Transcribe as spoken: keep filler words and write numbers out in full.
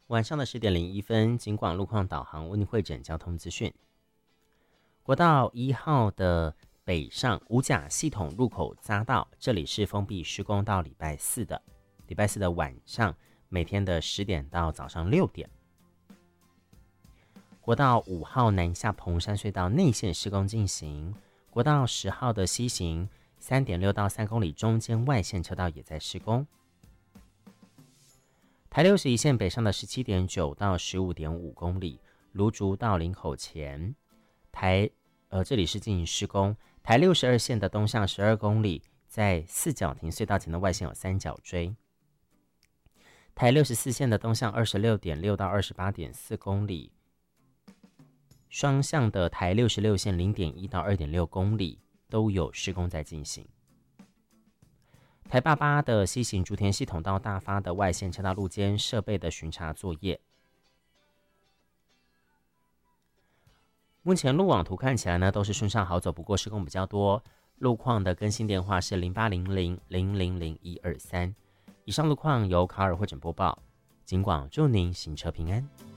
晚上的十点零一分，警广路况导航为您汇整交通资讯。国道一号的北上五甲系统入口匝道，这里是封闭施工到礼拜四的，礼拜四的晚上，每天的十点到早上六点。国道五号南下彭山隧道内线施工进行，国道十号的西行 三点六 到三公里中间外线车道也在施工。台六十一线北上的 十七点九 到 十五点五公里，芦竹到林口前，台呃这里是进行施工。台六十二线的东向十二公里，在四角亭隧道前的外线有三角锥。台六十四线的东向 二十六点六 到 二十八点四公里，双向的台六十六线 零点一 到 二点六公里都有施工在进行。台八八的西行竹田系统到大发的外线车道路肩设备的巡查作业。目前路网图看起来呢都是顺畅好走，不过施工比较多。路况的更新电话是零八零零零零零一二三。以上路况由卡尔汇整播报，警广祝您行车平安。